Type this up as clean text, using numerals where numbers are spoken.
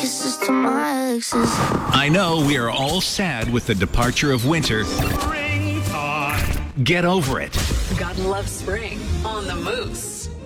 Kisses to my exes. I know we are all sad with the departure of winter. Get over it. God loves spring on the Moose.